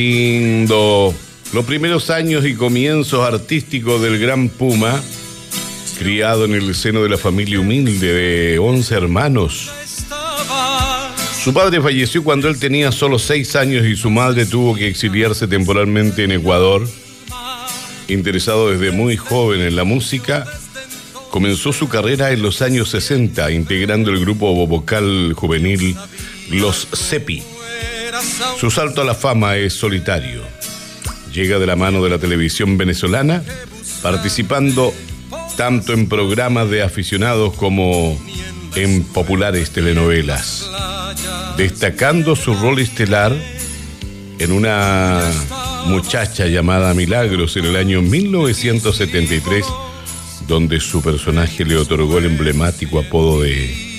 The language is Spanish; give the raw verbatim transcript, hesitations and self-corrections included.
Lindo. Los primeros años y comienzos artísticos del Gran Puma, criado en el seno de la familia humilde de once hermanos. Su padre falleció cuando él tenía solo seis años y su madre tuvo que exiliarse temporalmente en Ecuador. Interesado desde muy joven en la música, comenzó su carrera en los años sesenta, integrando el grupo vocal juvenil Los Cepi. Su salto a la fama es solitario. Llega de la mano de la televisión venezolana, participando tanto en programas de aficionados como en populares telenovelas, destacando su rol estelar en una muchacha llamada Milagros en el año mil novecientos setenta y tres, donde su personaje le otorgó el emblemático apodo de